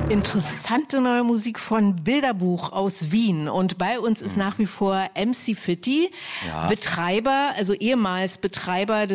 Interessante neue Musik von Bilderbuch aus Wien. Und bei uns ist nach wie vor MC Fitti, Betreiber, also ehemals Betreiber des